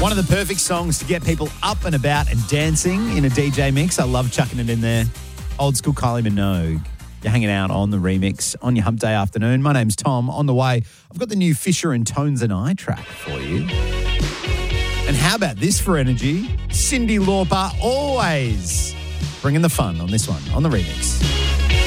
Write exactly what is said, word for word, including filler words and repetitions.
One of the perfect songs to get people up and about and dancing in a D J mix. I love chucking it in there. Old school Kylie Minogue. You're hanging out on the remix on your hump day afternoon. My name's Tom. On the way, I've got the new Fisher and Tones and I track for you. And how about this for energy? Cyndi Lauper always bringing the fun on this one, on the remix.